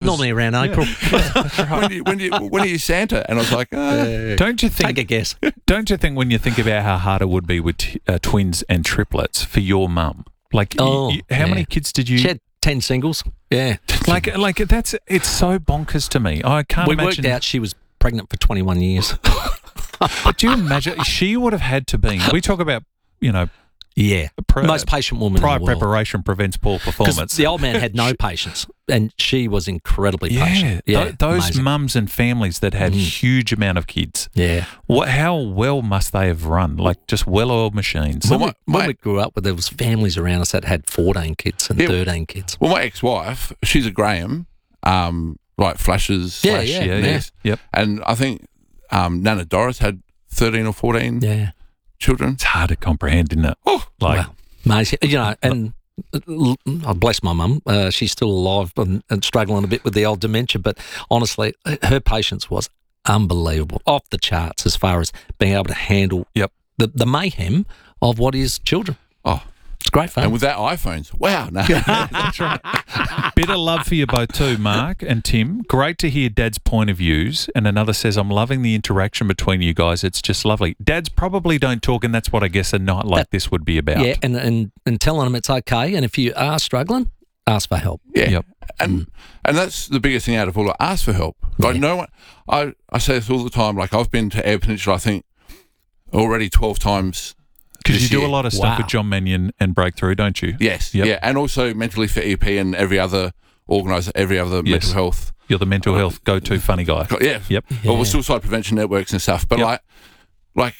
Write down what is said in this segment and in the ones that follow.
normally around April. When are you Santa? And I was like, Don't you think? Take a guess. Don't you think when you think about how hard it would be with twins and triplets for your mum? Like, how many kids did you? She had 10 singles. Yeah. Like it's so bonkers to me. I can't We imagine. worked out she was pregnant for 21 years. But do you imagine she would have had to be? We talk about, Yeah. Most patient woman prior in the world. preparation prevents poor performance. Because the old man had no patience, and she was incredibly patient. Yeah, those amazing. mums and families that had huge amount of kids. Yeah. How well must they have run? Like just well-oiled machines. When we grew up, there was families around us that had 14 kids and 13 kids. Well, my ex-wife, she's a Graham, like Flashes. Yeah, Flash, yeah. Yep. And I think Nana Doris had 13 or 14 children. It's hard to comprehend, isn't it? Oh, Well, amazing. And I bless my mum. She's still alive and struggling a bit with the old dementia, but honestly, her patience was unbelievable, off the charts as far as being able to handle the mayhem of what is children. Oh, it's great fun. and without iPhones, wow. No. That's right. Bit of love for you both too, Mark and Tim. Great to hear Dad's point of views. And another says, I'm loving the interaction between you guys. It's just lovely. Dads probably don't talk, and that's what I guess a night like this would be about. Yeah, and telling them it's okay. And if you are struggling, ask for help. Yeah. Yep. And that's the biggest thing out of all. Ask for help. Like no one. I say this all the time. Like I've been to Eyre Peninsula, I think, already 12 times. Because you do a lot of stuff with John Mannion and Breakthrough, don't you? Yes. Yep. Yeah. And also Mentally Fit EP and every other mental health. You're the mental health go-to funny guy. Yeah. Yep. Or with suicide prevention networks and stuff. But like,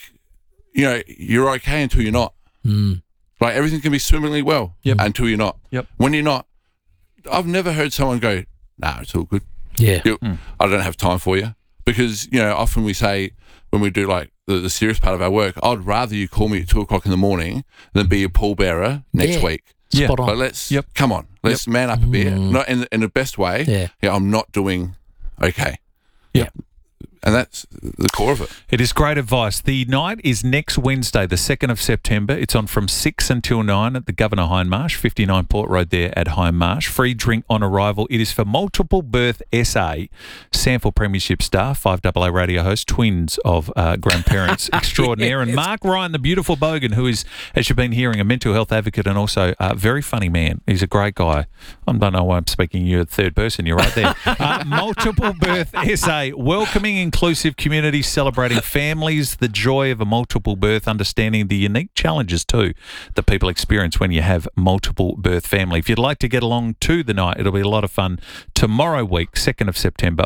you're okay until you're not. Like everything can be swimmingly well until you're not. Yep. When you're not, I've never heard someone go, "Nah, it's all good. Yeah. I don't have time for you." Because, often we say when we do like the serious part of our work, I'd rather you call me at 2:00 in the morning than be a pallbearer next week. Yeah. Spot on. But let's come on, let's man up a bit. Not in the best way. Yeah. I'm not doing okay. Yeah. And that's the core of it. It is great advice. The night is next Wednesday, the 2nd of September. It's on from 6 until 9 at the Governor Hindmarsh, 59 Port Road there at Hindmarsh. Free drink on arrival. It is for Multiple Birth SA, Sample Premiership star, 5AA radio host, twins of grandparents extraordinaire, and Mark Ryan, the beautiful bogan, who is, as you've been hearing, a mental health advocate and also a very funny man. He's a great guy. I don't know why I'm speaking you at third person. You're right there. Multiple Birth SA, welcoming inclusive community, celebrating families, the joy of a multiple birth, understanding the unique challenges too that people experience when you have multiple birth family. If you'd like to get along to the night, it'll be a lot of fun tomorrow week, 2nd of September,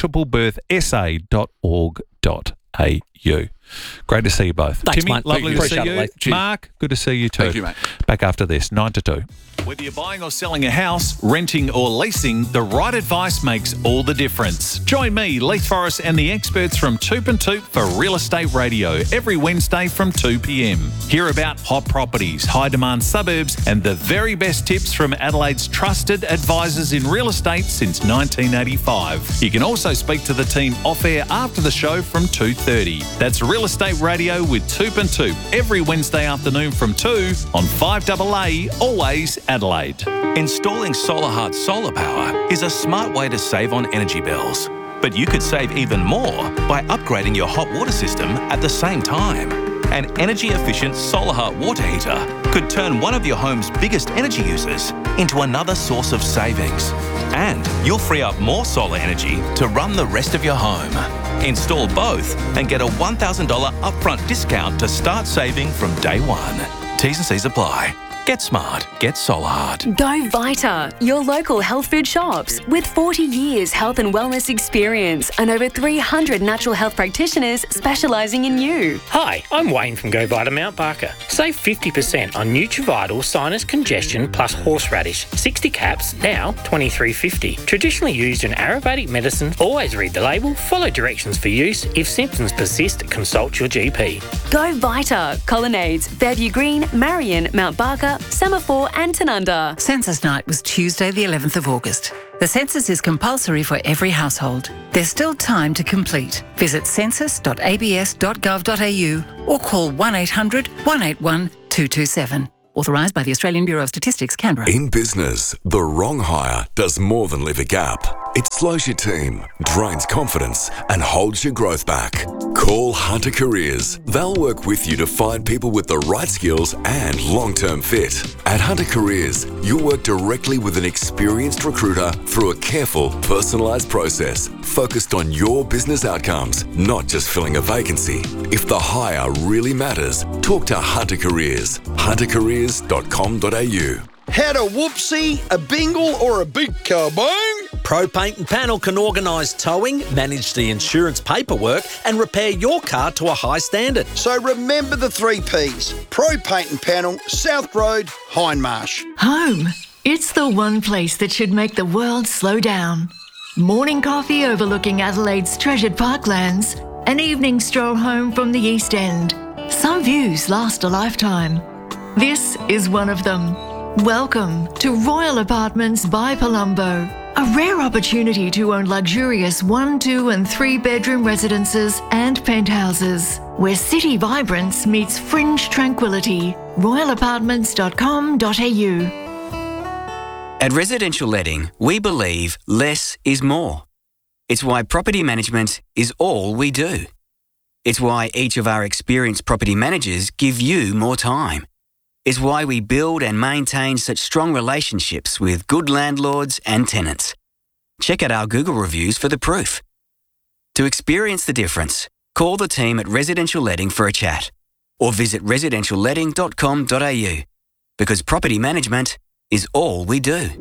multiplebirthsa.org.au. Great to see you both. Thanks, Timmy, mate. lovely to see Appreciate you. it, Lee. Mark, good to see you too. Thank you, mate. Back after this, 9 to 2. Whether you're buying or selling a house, renting or leasing, the right advice makes all the difference. Join me, Leith Forrest, and the experts from Toop and Toop for Real Estate Radio every Wednesday from 2 p.m. Hear about hot properties, high-demand suburbs, and the very best tips from Adelaide's trusted advisors in real estate since 1985. You can also speak to the team off-air after the show from 2:30. That's Real Estate Radio with Toop and Toop every Wednesday afternoon from 2 on 5AA, always Adelaide. Installing SolarHeart solar power is a smart way to save on energy bills. But you could save even more by upgrading your hot water system at the same time. An energy-efficient SolarHeart water heater could turn one of your home's biggest energy users into another source of savings. And you'll free up more solar energy to run the rest of your home. Install both and get a $1,000 upfront discount to start saving from day one. T's and C's apply. Get smart. Get SolarHeart. Go Vita, your local health food shops. With 40 years health and wellness experience and over 300 natural health practitioners specialising in you. Hi, I'm Wayne from Go Vita Mount Barker. Save 50% on Nutrivital Sinus Congestion plus Horseradish. 60 caps, now $23.50. Traditionally used in Ayurvedic medicine. Always read the label, follow directions for use. If symptoms persist, consult your GP. Go Vita, Colonnades, Fairview Green, Marion, Mount Barker, Semaphore and Tanunda. Census night was Tuesday the 11th of August. The census is compulsory for every household. There's still time to complete. Visit census.abs.gov.au or call 1800 181 227. Authorised by the Australian Bureau of Statistics, Canberra. In business, the wrong hire does more than leave a gap. It slows your team, drains confidence, and holds your growth back. Call Hunter Careers. They'll work with you to find people with the right skills and long-term fit. At Hunter Careers, you'll work directly with an experienced recruiter through a careful, personalised process focused on your business outcomes, not just filling a vacancy. If the hire really matters, talk to Hunter Careers. huntercareers.com.au. Had a whoopsie, a bingle, or a big kabang? Pro Paint and Panel can organise towing, manage the insurance paperwork and repair your car to a high standard. So remember the 3 Ps. Pro Paint and Panel, South Road, Hindmarsh. Home. It's the one place that should make the world slow down. Morning coffee overlooking Adelaide's treasured parklands. An evening stroll home from the East End. Some views last a lifetime. This is one of them. Welcome to Royal Apartments by Palumbo, a rare opportunity to own luxurious 1, 2 and 3 bedroom residences and penthouses, where city vibrance meets fringe tranquility. royalapartments.com.au. At Residential Letting, we believe less is more. It's why property management is all we do. It's why each of our experienced property managers give you more time. It's why we build and maintain such strong relationships with good landlords and tenants. Check out our Google reviews for the proof. To experience the difference, call the team at Residential Letting for a chat or visit residentialletting.com.au, because property management is all we do.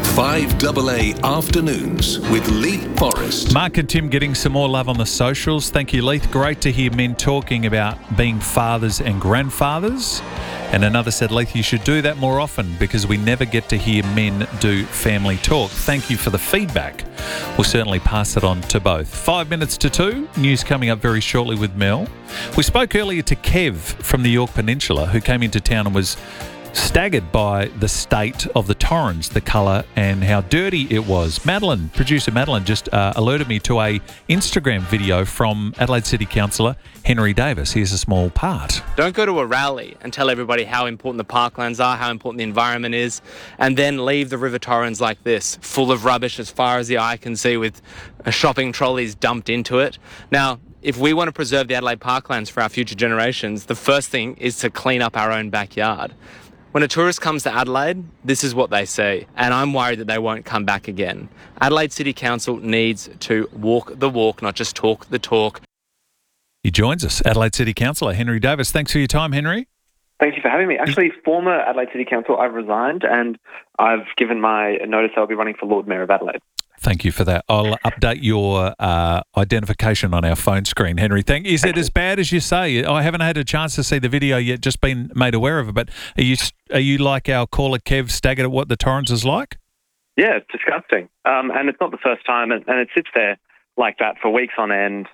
5AA Afternoons with Leith Forrest. Mark and Tim getting some more love on the socials. Thank you, Leith. Great to hear men talking about being fathers and grandfathers. And another said, Leith, you should do that more often because we never get to hear men do family talk. Thank you for the feedback. We'll certainly pass it on to both. 5 minutes to 2. News coming up very shortly with Mel. We spoke earlier to Kev from the York Peninsula, who came into town and was staggered by the state of the Torrens, the colour and how dirty it was. Producer Madeline just alerted me to a Instagram video from Adelaide City Councillor Henry Davis. Here's a small part. Don't go to a rally and tell everybody how important the parklands are, how important the environment is, and then leave the River Torrens like this, full of rubbish as far as the eye can see, with shopping trolleys dumped into it. Now, if we want to preserve the Adelaide parklands for our future generations, the first thing is to clean up our own backyard. When a tourist comes to Adelaide, this is what they see, and I'm worried that they won't come back again. Adelaide City Council needs to walk the walk, not just talk the talk. He joins us, Adelaide City Councillor Henry Davis. Thanks for your time, Henry. Thank you for having me. Actually, former Adelaide City Council, I've resigned and I've given my notice I'll be running for Lord Mayor of Adelaide. Thank you for that. I'll update your identification on our phone screen, Henry. Is it as bad as you say? I haven't had a chance to see the video yet, just been made aware of it, but are you like our caller Kev, staggered at what the Torrens is like? Yeah, it's disgusting. And it's not the first time, and it sits there like that for weeks on end.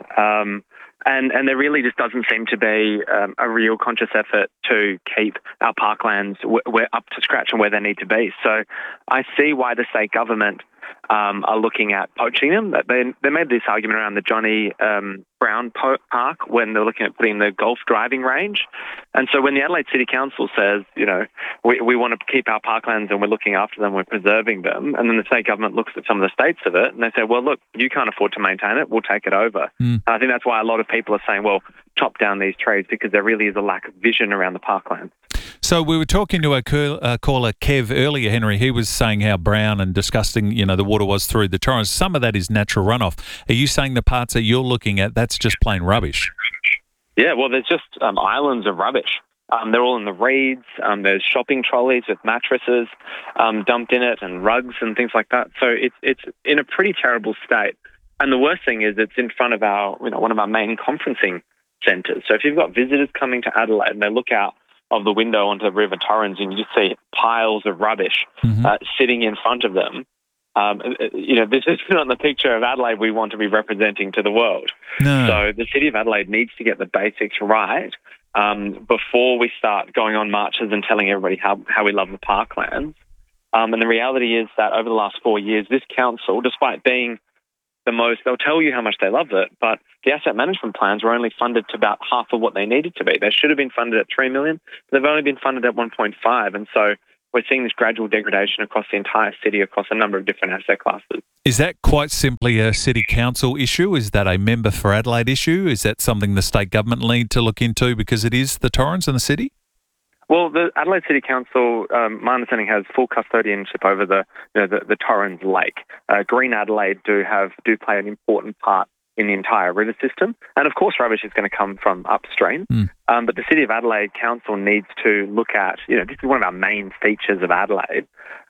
And there really just doesn't seem to be a real conscious effort to keep our parklands up to scratch and where they need to be. So I see why the state government are looking at poaching them. They made this argument around the Johnny Brown Park when they're looking at putting the golf driving range. And so when the Adelaide City Council says, you know, we want to keep our parklands and we're looking after them, we're preserving them, and then the state government looks at some of the states of it and they say, well, look, you can't afford to maintain it, we'll take it over. And I think that's why a lot of people are saying, well, chop down these trees, because there really is a lack of vision around the parklands. So we were talking to a caller, Kev, earlier, Henry. He was saying how brown and disgusting, you know, the water was through the Torrens. Some of that is natural runoff. Are you saying the parts that you're looking at, that's just plain rubbish? Yeah, well, there's just islands of rubbish. They're all in the reeds. There's shopping trolleys with mattresses dumped in it and rugs and things like that. So it's in a pretty terrible state. And the worst thing is it's in front of one of our main conferencing centres. So if you've got visitors coming to Adelaide and they look out of the window onto the River Torrens and you just see piles of rubbish sitting in front of them, this is not the picture of Adelaide we want to be representing to the world. No. So the City of Adelaide needs to get the basics right before we start going on marches and telling everybody how we love the parklands. And the reality is that over the last 4 years, this council, despite being they'll tell you how much they love it, but the asset management plans were only funded to about half of what they needed to be. They should have been funded at $3 million, but they've only been funded at 1.5. And so we're seeing this gradual degradation across the entire city, across a number of different asset classes. Is that quite simply a City Council issue? Is that a Member for Adelaide issue? Is that something the state government need to look into because it is the Torrens and the city? Well, the Adelaide City Council, my understanding, has full custodianship over the Torrens Lake. Green Adelaide do play an important part in the entire river system. And of course, rubbish is going to come from upstream. But the City of Adelaide Council needs to look at, this is one of our main features of Adelaide.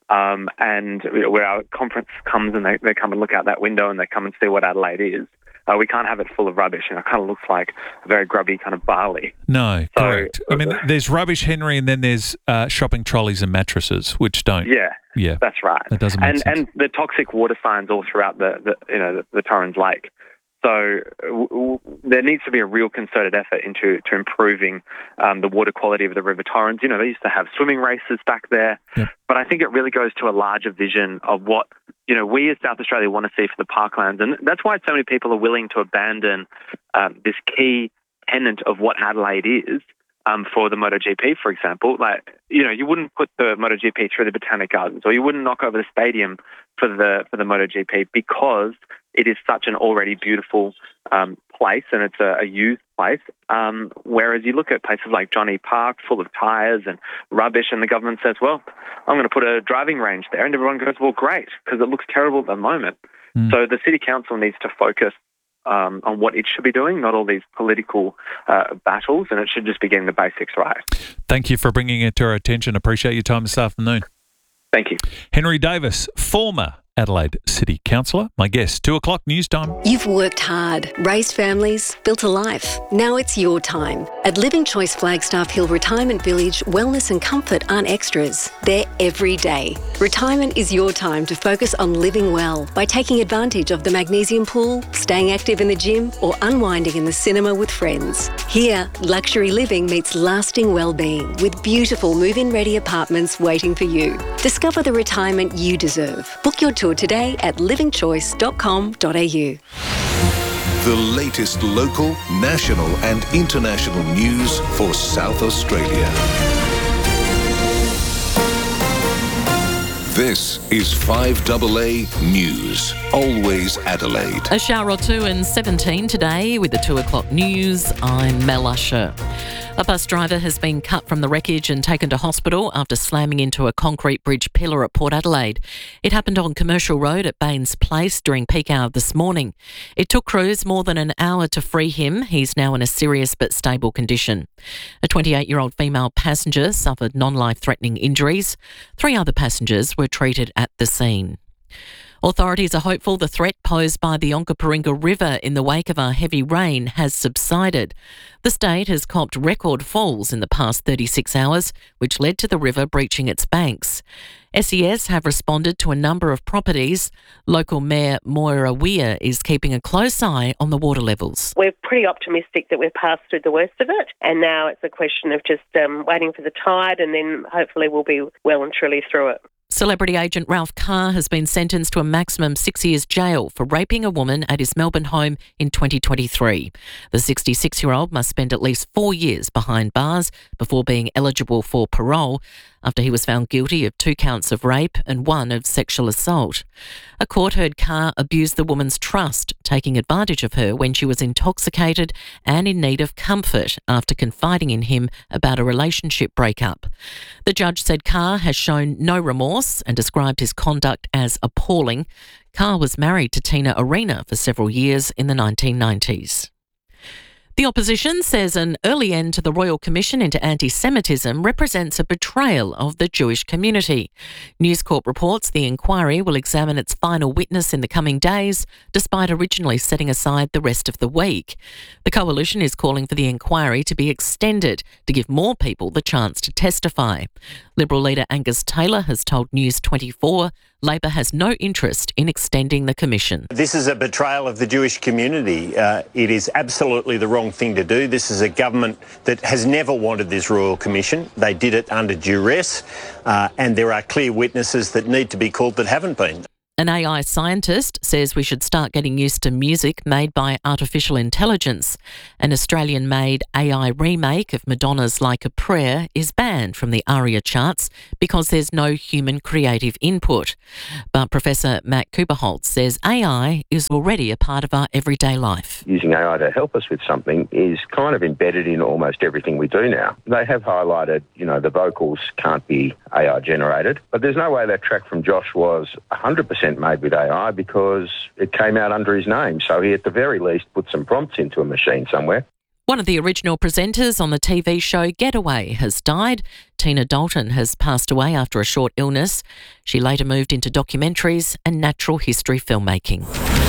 And where our conference comes and they come and look out that window and they come and see what Adelaide is. We can't have it full of rubbish. It kind of looks like a very grubby kind of Bali. No, correct. I mean, there's rubbish, Henry, and then there's shopping trolleys and mattresses, which don't. Yeah, that's right. That doesn't make sense. And the toxic water signs all throughout the Torrens Lake. So there needs to be a real concerted effort into improving the water quality of the River Torrens. They used to have swimming races back there, but I think it really goes to a larger vision of what we as South Australia want to see for the parklands, and that's why so many people are willing to abandon this key tenet of what Adelaide is for the MotoGP, for example. You wouldn't put the MotoGP through the Botanic Gardens, or you wouldn't knock over the stadium for the MotoGP because it is such an already beautiful place, and it's a used place. Whereas you look at places like Johnny Park, full of tyres and rubbish, and the government says, well, I'm going to put a driving range there. And everyone goes, well, great, because it looks terrible at the moment. So the City Council needs to focus on what it should be doing, not all these political battles, and it should just be getting the basics right. Thank you for bringing it to our attention. Appreciate your time this afternoon. Thank you. Henry Davis, former Adelaide City Councillor, my guest. 2 o'clock news time. You've worked hard, raised families, built a life. Now it's your time. At Living Choice Flagstaff Hill Retirement Village, wellness and comfort aren't extras. They're every day. Retirement is your time to focus on living well by taking advantage of the magnesium pool, staying active in the gym, or unwinding in the cinema with friends. Here, luxury living meets lasting well-being with beautiful move-in ready apartments waiting for you. Discover the retirement you deserve. Book your tour today at livingchoice.com.au. The latest local, national and international news for South Australia. This is 5AA News. Always Adelaide. A shower or two and 17 today with the 2 o'clock news. I'm Mel Usher. A bus driver has been cut from the wreckage and taken to hospital after slamming into a concrete bridge pillar at Port Adelaide. It happened on Commercial Road at Baines Place during peak hour this morning. It took crews more than an hour to free him. He's now in a serious but stable condition. A 28-year-old female passenger suffered non-life-threatening injuries. 3 other passengers were treated at the scene. Authorities are hopeful the threat posed by the Onkaparinga River in the wake of a heavy rain has subsided. The state has copped record falls in the past 36 hours, which led to the river breaching its banks. SES have responded to a number of properties. Local Mayor Moira Weir is keeping a close eye on the water levels. We're pretty optimistic that we've passed through the worst of it, and now it's a question of just waiting for the tide, and then hopefully we'll be well and truly through it. Celebrity agent Ralph Carr has been sentenced to a maximum 6 years jail for raping a woman at his Melbourne home in 2023. The 66-year-old must spend at least 4 years behind bars before being eligible for parole after he was found guilty of 2 counts of rape and 1 of sexual assault. A court heard Carr abused the woman's trust, taking advantage of her when she was intoxicated and in need of comfort after confiding in him about a relationship breakup. The judge said Carr has shown no remorse and described his conduct as appalling. Carr was married to Tina Arena for several years in the 1990s. The opposition says an early end to the Royal Commission into anti-Semitism represents a betrayal of the Jewish community. News Corp reports the inquiry will examine its final witness in the coming days, despite originally setting aside the rest of the week. The coalition is calling for the inquiry to be extended to give more people the chance to testify. Liberal leader Angus Taylor has told News 24 Labor has no interest in extending the commission. This is a betrayal of the Jewish community. It is absolutely the wrong thing to do. This is a government that has never wanted this Royal Commission. They did it under duress, and there are clear witnesses that need to be called that haven't been. An AI scientist says we should start getting used to music made by artificial intelligence. An Australian-made AI remake of Madonna's Like a Prayer is banned from the ARIA charts because there's no human creative input. But Professor Matt Kuperholz says AI is already a part of our everyday life. Using AI to help us with something is kind of embedded in almost everything we do now. They have highlighted, the vocals can't be AI generated, but there's no way that track from Josh was 100% made with AI because it came out under his name. So he at the very least put some prompts into a machine somewhere. One of the original presenters on the TV show Getaway has died. Tina Dalton has passed away after a short illness. She later moved into documentaries and natural history filmmaking.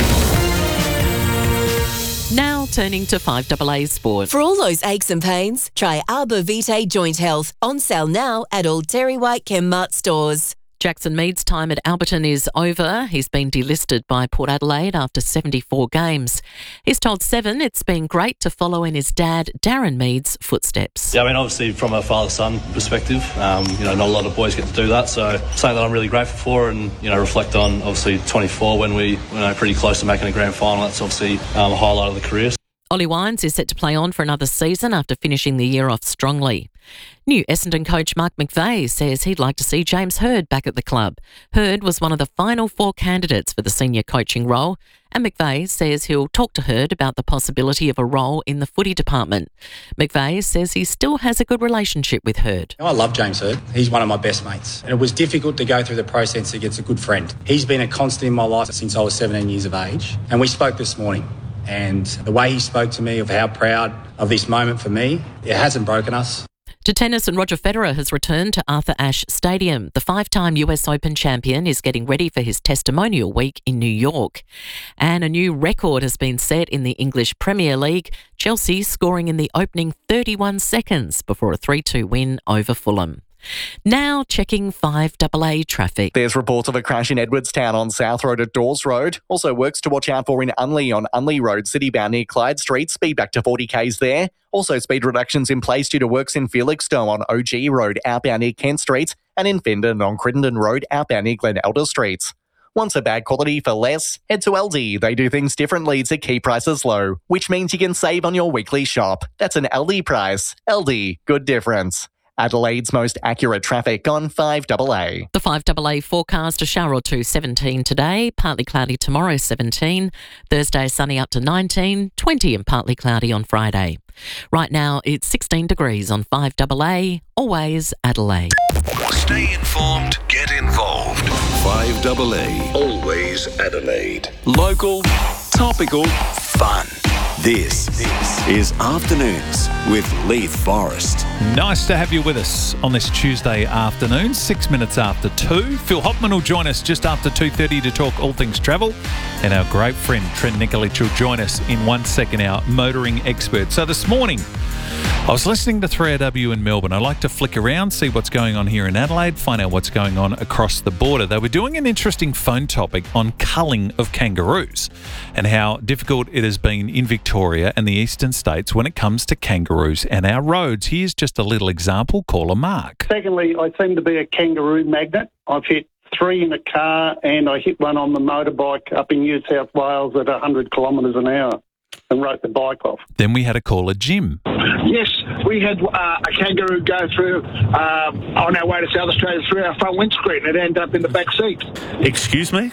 Now turning to 5AA Sport. For all those aches and pains, try Arbor Vitae Joint Health. On sale now at all Terry White Chemmart stores. Jackson Mead's time at Alberton is over. He's been delisted by Port Adelaide after 74 games. He's told Seven it's been great to follow in his dad, Darren Mead's footsteps. Yeah, obviously from a father-son perspective, not a lot of boys get to do that. So something that I'm really grateful for and, reflect on obviously 24 when we were pretty close to making a grand final. That's obviously a highlight of the career. Ollie Wines is set to play on for another season after finishing the year off strongly. New Essendon coach Mark McVeigh says he'd like to see James Hird back at the club. Hird was one of the final 4 candidates for the senior coaching role, and McVeigh says he'll talk to Hird about the possibility of a role in the footy department. McVeigh says he still has a good relationship with Hird. I love James Hird. He's one of my best mates. And it was difficult to go through the process against a good friend. He's been a constant in my life since I was 17 years of age, and we spoke this morning. And the way he spoke to me of how proud of this moment for me, it hasn't broken us. To tennis, and Roger Federer has returned to Arthur Ashe Stadium. The 5-time US Open champion is getting ready for his testimonial week in New York. And a new record has been set in the English Premier League, Chelsea scoring in the opening 31 seconds before a 3-2 win over Fulham. Now checking 5AA traffic. There's reports of a crash in Edwardstown on South Road at Dawes Road. Also works to watch out for in Unley on Unley Road, citybound near Clyde Street. Speed back to 40 k's there. Also speed reductions in place due to works in Felixstowe on OG Road, outbound near Kent Street, and in Fendon on Crittenden Road, outbound near Glen Elder Street. Want a bag quality for less? Head to Aldi. They do things differently to keep prices low, which means you can save on your weekly shop. That's an Aldi price. Aldi, good difference. Adelaide's most accurate traffic on 5AA. The 5AA forecast, a shower or two, 17 today, partly cloudy tomorrow, 17. Thursday, sunny up to 19, 20 and partly cloudy on Friday. Right now, it's 16 degrees on 5AA, always Adelaide. Stay informed, get involved. 5AA, always Adelaide. Local, topical, fun. This is Afternoons with Leith Forrest. Nice to have you with us on this Tuesday afternoon, 6 minutes after 2. Phil Hopman will join us just after 2:30 to talk all things travel. And our great friend Trent Nikolic will join us in 1 second, our motoring expert. So this morning, I was listening to 3AW in Melbourne. I like to flick around, see what's going on here in Adelaide, find out what's going on across the border. They were doing an interesting phone topic on culling of kangaroos and how difficult it has been in Victoria and the eastern states when it comes to kangaroos and our roads. Here's just a little example. Caller Mark. Secondly, I seem to be a kangaroo magnet. I've hit 3 in a car and I hit one on the motorbike up in New South Wales at 100 kilometres an hour and wrote the bike off. Then we had a caller, Jim. Yes, we had a kangaroo go through on our way to South Australia through our front windscreen and end up in the back seat. Excuse me?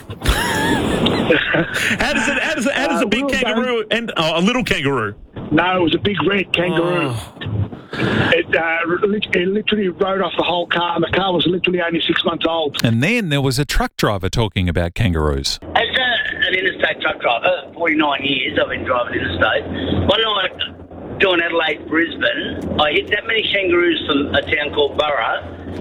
How does a big kangaroo and a little kangaroo? No, it was a big red kangaroo. It literally rode off the whole car, and the car was literally only 6 months old. And then there was a truck driver talking about kangaroos. As an interstate truck driver, 49 years I've been driving interstate. One night doing Adelaide-Brisbane, I hit that many kangaroos from a town called Burra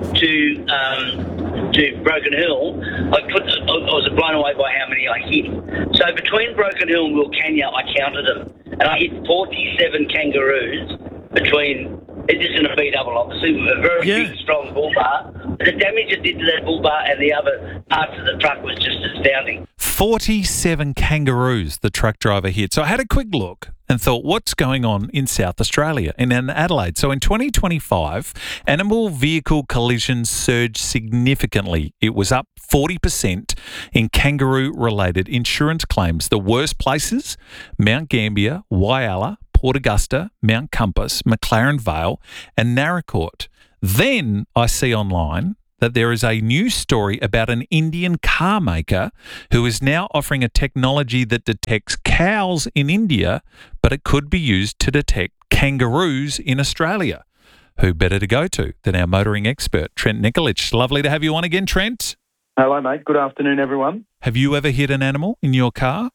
to Broken Hill. I was blown away by how many I hit. So between Broken Hill and Wilcannia, I counted them, and I hit 47 kangaroos between. It's just in a B-double, obviously, with a very big, strong bull bar. The damage it did to that bull bar and the other parts of the truck was just astounding. 47 kangaroos the truck driver hit. So I had a quick look and thought, what's going on in South Australia and in Adelaide? So in 2025, animal vehicle collisions surged significantly. It was up 40% in kangaroo-related insurance claims. The worst places, Mount Gambier, Whyalla, Port Augusta, Mount Compass, McLaren Vale and Naracoorte. Then I see online that there is a news story about an Indian car maker who is now offering a technology that detects cows in India, but it could be used to detect kangaroos in Australia. Who better to go to than our motoring expert, Trent Nikolic? Lovely to have you on again, Trent. Hello, mate. Good afternoon, everyone. Have you ever hit an animal in your car?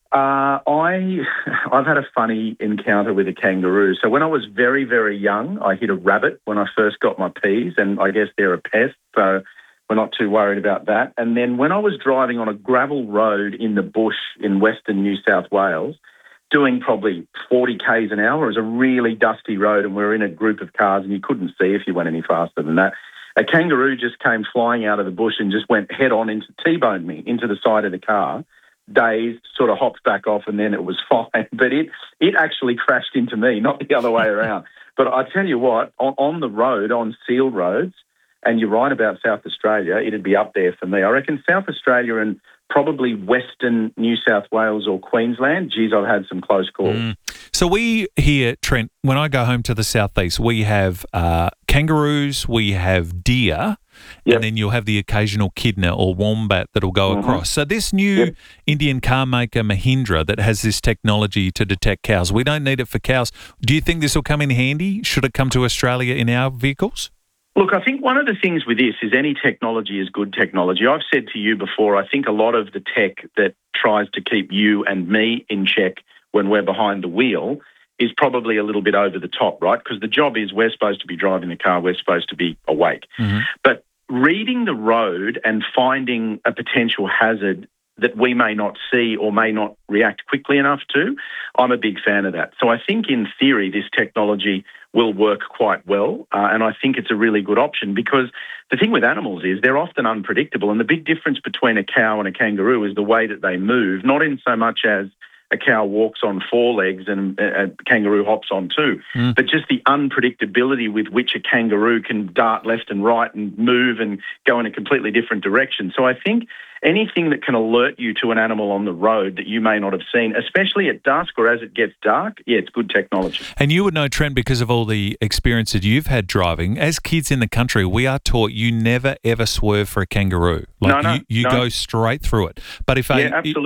I've had a funny encounter with a kangaroo. So when I was very, very young, I hit a rabbit when I first got my Ps, and I guess they're a pest, so we're not too worried about that. And then when I was driving on a gravel road in the bush in Western New South Wales, doing probably 40 k's an hour, it was a really dusty road, and we were in a group of cars, and you couldn't see if you went any faster than that. A kangaroo just came flying out of the bush and just went head on into T-boned me into the side of the car. Dazed, sort of hopped back off, and then it was fine. But it actually crashed into me, not the other way around. But I tell you what, on the road, on sealed roads, and you're right about South Australia, it'd be up there for me. I reckon South Australia and probably Western New South Wales or Queensland, geez, I've had some close calls. So we here, Trent, when I go home to the southeast, we have kangaroos, we have deer, and then you'll have the occasional kidna or wombat that'll go across. So this new Indian car maker, Mahindra, that has this technology to detect cows, we don't need it for cows. Do you think this will come in handy? Should it come to Australia in our vehicles? Look, I think one of the things with this is any technology is good technology. I've said to you before, I think a lot of the tech that tries to keep you and me in check when we're behind the wheel is probably a little bit over the top, right? Because the job is we're supposed to be driving the car, we're supposed to be awake. But reading the road and finding a potential hazard that we may not see or may not react quickly enough to, I'm a big fan of that. So I think in theory this technology will work quite well, and I think it's a really good option because the thing with animals is they're often unpredictable, and the big difference between a cow and a kangaroo is the way that they move, not in so much as a cow walks on four legs and a kangaroo hops on two, but just the unpredictability with which a kangaroo can dart left and right and move and go in a completely different direction. So I think anything that can alert you to an animal on the road that you may not have seen, especially at dusk or as it gets dark, it's good technology. And you would know, Trent, because of all the experience that you've had driving. As kids in the country, we are taught you never, ever swerve for a kangaroo. You go straight through it. But if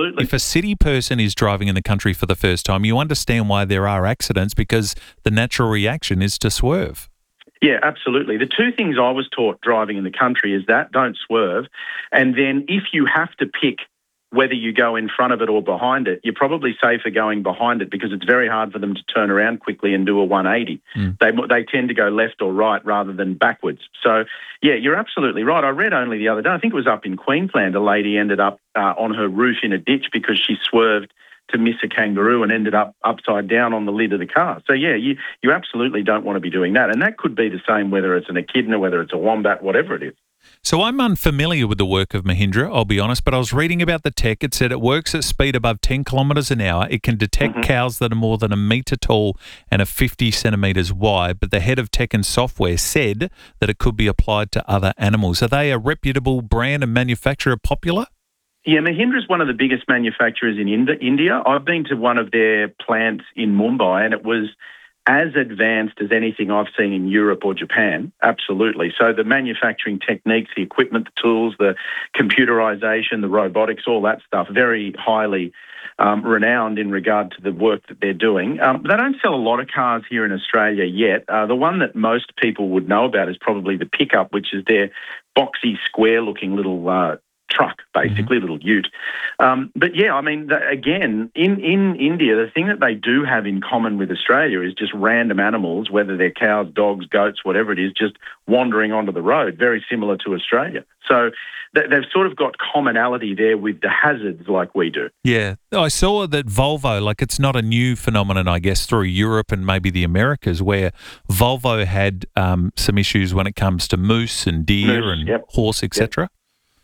a city person is driving in the country for the first time, you understand why there are accidents because the natural reaction is to swerve. Yeah, absolutely. The two things I was taught driving in the country is that don't swerve. And then if you have to pick whether you go in front of it or behind it, you're probably safer going behind it because it's very hard for them to turn around quickly and do a 180. They tend to go left or right rather than backwards. So, yeah, you're absolutely right. I read only the other day, I think it was up in Queensland, a lady ended up on her roof in a ditch because she swerved to miss a kangaroo and ended up upside down on the lid of the car. So, yeah, you absolutely don't want to be doing that. And that could be the same whether it's an echidna, whether it's a wombat, whatever it is. So I'm unfamiliar with the work of Mahindra, I'll be honest, but I was reading about the tech. It said it works at speed above 10 kilometres an hour. It can detect cows that are more than 1 metre tall and are 50 centimetres wide, but the head of tech and software said that it could be applied to other animals. Are they a reputable brand and manufacturer, popular? Yeah, Mahindra is one of the biggest manufacturers in India. I've been to one of their plants in Mumbai, and it was as advanced as anything I've seen in Europe or Japan, absolutely. So the manufacturing techniques, the equipment, the tools, the computerization, the robotics, all that stuff, very highly renowned in regard to the work that they're doing. They don't sell a lot of cars here in Australia yet. The one that most people would know about is probably the pickup, which is their boxy, square-looking little truck, basically, little ute. But yeah, I mean, again, in India, the thing that they do have in common with Australia is just random animals, whether they're cows, dogs, goats, whatever it is, just wandering onto the road, very similar to Australia. So they've sort of got commonality there with the hazards like we do. Yeah. I saw that Volvo, like it's not a new phenomenon, I guess, through Europe and maybe the Americas, where Volvo had some issues when it comes to moose and deer and horse, etc.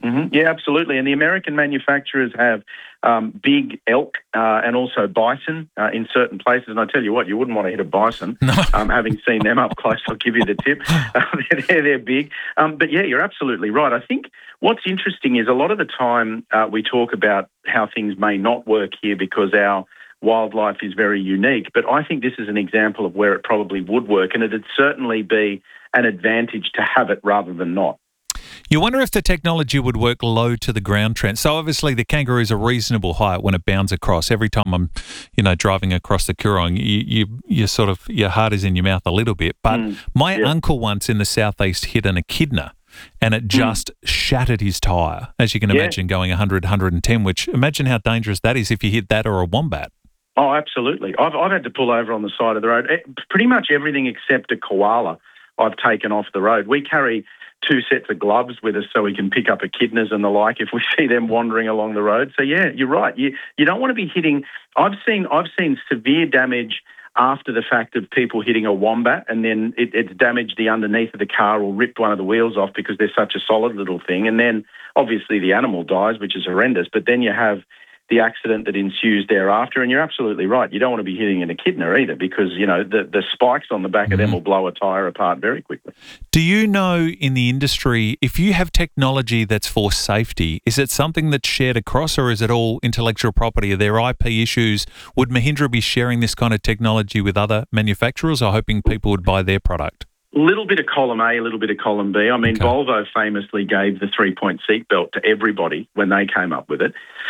Yeah, absolutely. And the American manufacturers have big elk and also bison in certain places. And I tell you what, you wouldn't want to hit a bison. No. Having seen them up close, I'll give you the tip. They're big. But yeah, you're absolutely right. I think what's interesting is a lot of the time we talk about how things may not work here because our wildlife is very unique. But I think this is an example of where it probably would work, and it'd certainly be an advantage to have it rather than not. You wonder if the technology would work low to the ground, Trent. So obviously the kangaroo's a reasonable height when it bounds across. Every time I'm, driving across the Coorong, you sort of, your heart is in your mouth a little bit. But my uncle once in the southeast hit an echidna and it just shattered his tyre, as you can imagine, going 100, 110, which imagine how dangerous that is if you hit that or a wombat. Oh, absolutely. I've had to pull over on the side of the road. Pretty much everything except a koala I've taken off the road. We carry 2 sets of gloves with us so we can pick up echidnas and the like if we see them wandering along the road. So yeah, you're right. You don't want to be hitting. I've seen severe damage after the fact of people hitting a wombat, and then it's damaged the underneath of the car or ripped one of the wheels off because they're such a solid little thing. And then obviously the animal dies, which is horrendous. But then you have the accident that ensues thereafter, and you're absolutely right. You don't want to be hitting an echidna either because, the spikes on the back of them will blow a tyre apart very quickly. Do you know in the industry, if you have technology that's for safety, is it something that's shared across or is it all intellectual property? Are there IP issues? Would Mahindra be sharing this kind of technology with other manufacturers or hoping people would buy their product? Little bit of column A, a little bit of column B. I mean, Volvo famously gave the 3-point seatbelt to everybody when they came up with it.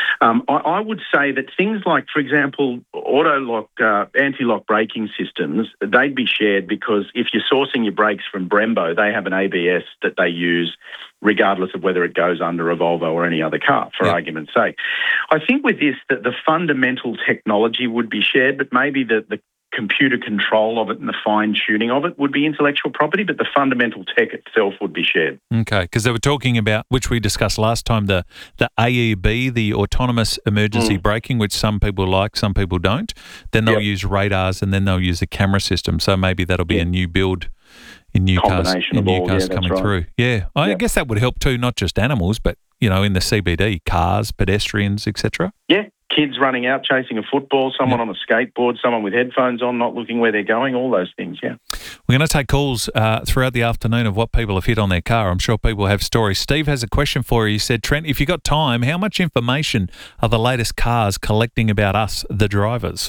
I would say that things like, for example, auto-lock, anti-lock braking systems, they'd be shared because if you're sourcing your brakes from Brembo, they have an ABS that they use regardless of whether it goes under a Volvo or any other car, for argument's sake. I think with this, that the fundamental technology would be shared, but maybe the computer control of it and the fine-tuning of it would be intellectual property, but the fundamental tech itself would be shared. Okay, because they were talking about, which we discussed last time, the AEB, the autonomous emergency braking, which some people like, some people don't. Then they'll use radars and then they'll use a camera system. So maybe that'll be a new build in new cars coming through. Yeah, I guess that would help too, not just animals, but, in the CBD, cars, pedestrians, etc. Yeah. Kids running out chasing a football, someone on a skateboard, someone with headphones on, not looking where they're going, all those things, yeah. We're going to take calls throughout the afternoon of what people have hit on their car. I'm sure people have stories. Steve has a question for you. He said, Trent, if you got time, how much information are the latest cars collecting about us, the drivers?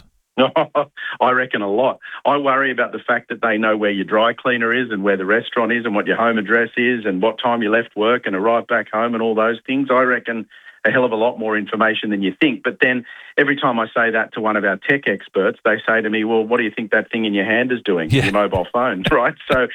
I reckon a lot. I worry about the fact that they know where your dry cleaner is and where the restaurant is and what your home address is and what time you left work and arrived back home and all those things. I reckon a hell of a lot more information than you think. But then every time I say that to one of our tech experts, they say to me, well, what do you think that thing in your hand is doing? Your mobile phone, right? So,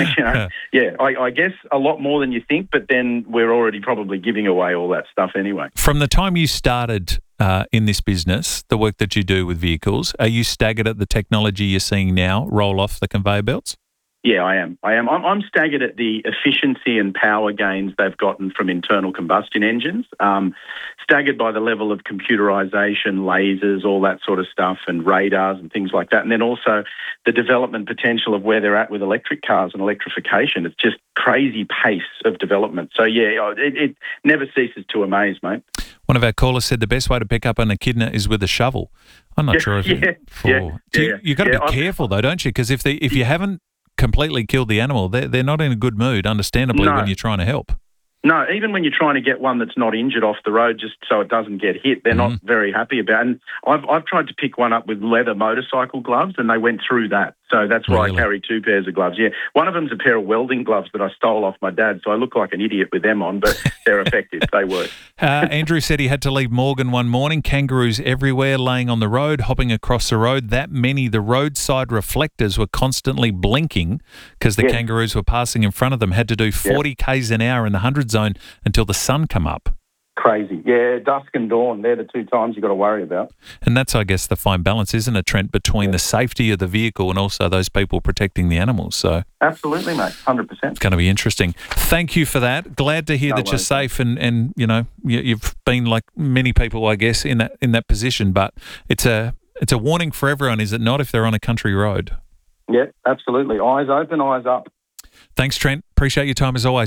I guess a lot more than you think, but then we're already probably giving away all that stuff anyway. From the time you started in this business, the work that you do with vehicles, are you staggered at the technology you're seeing now roll off the conveyor belts? Yeah, I am. I'm staggered at the efficiency and power gains they've gotten from internal combustion engines, staggered by the level of computerization, lasers, all that sort of stuff, and radars and things like that. And then also the development potential of where they're at with electric cars and electrification. It's just crazy pace of development. So, yeah, it never ceases to amaze, mate. One of our callers said the best way to pick up an echidna is with a shovel. I'm not sure if you've got to be careful, though, don't you? Because if you haven't completely killed the animal, they're not in a good mood, understandably, when you're trying to help. No, even when you're trying to get one that's not injured off the road just so it doesn't get hit, they're not very happy about it. And I've tried to pick one up with leather motorcycle gloves and they went through that. So that's why I carry 2 pairs of gloves. Yeah, one of them's a pair of welding gloves that I stole off my dad, so I look like an idiot with them on, but they're effective. They work. Andrew said he had to leave Morgan one morning. Kangaroos everywhere, laying on the road, hopping across the road. That many, the roadside reflectors were constantly blinking because the kangaroos were passing in front of them. Had to do 40 k's an hour in the 100 zone until the sun come up. Crazy. Yeah, dusk and dawn, they're the 2 times you've got to worry about. And that's, I guess, the fine balance, isn't it, Trent, between the safety of the vehicle and also those people protecting the animals. So absolutely, mate, 100%. It's going to be interesting. Thank you for that. Glad to hear that you're safe and you've been like many people, I guess, in that position. But it's a warning for everyone, is it not, if they're on a country road? Yeah, absolutely. Eyes open, eyes up. Thanks, Trent. Appreciate your time as always.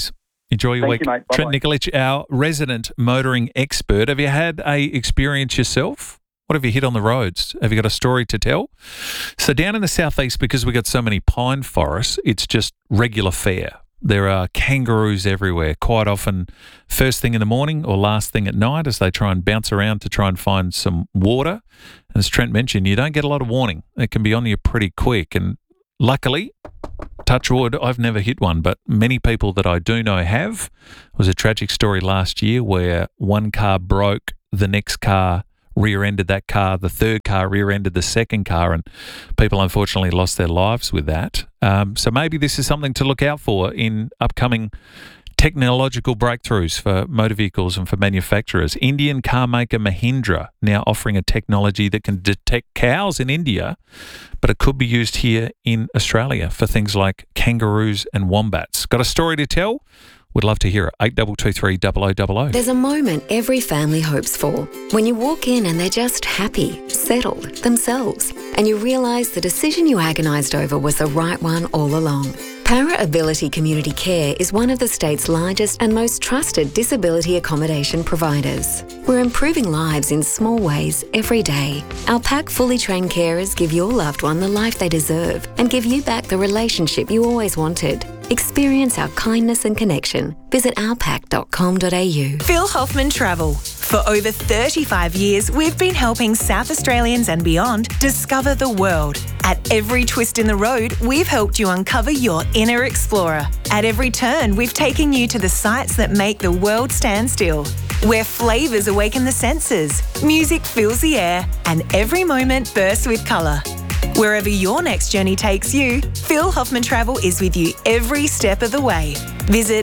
Enjoy your Thank week. you, mate. Trent Bye-bye. Nikolic, our resident motoring expert. Have you had a experience yourself? What have you hit on the roads? Have you got a story to tell? So down in the southeast, because we've got so many pine forests, it's just regular fare. There are kangaroos everywhere, quite often first thing in the morning or last thing at night as they try and bounce around to try and find some water. As Trent mentioned, you don't get a lot of warning. It can be on you pretty quick. And luckily, touch wood, I've never hit one, but many people that I do know have. It was a tragic story last year where one car broke, the next car rear-ended that car, the third car rear-ended the second car, and people unfortunately lost their lives with that. So maybe this is something to look out for in upcoming technological breakthroughs for motor vehicles and for manufacturers. Indian car maker Mahindra now offering a technology that can detect cows in India, but it could be used here in Australia for things like kangaroos and wombats. Got a story to tell? We'd love to hear it. 8223 0000. There's a moment every family hopes for. When you walk in and they're just happy, settled, themselves, and you realise the decision you agonised over was the right one all along. Para Ability Community Care is one of the state's largest and most trusted disability accommodation providers. We're improving lives in small ways every day. Our PAC fully trained carers give your loved one the life they deserve and give you back the relationship you always wanted. Experience our kindness and connection. Visit ourpac.com.au. Phil Hoffman Travel. For over 35 years, we've been helping South Australians and beyond discover the world. At every twist in the road, we've helped you uncover your inner explorer. At every turn, we've taken you to the sights that make the world stand still. Where flavours awaken the senses, music fills the air, and every moment bursts with colour. Wherever your next journey takes you, Phil Hoffman Travel is with you every step of the way. Visit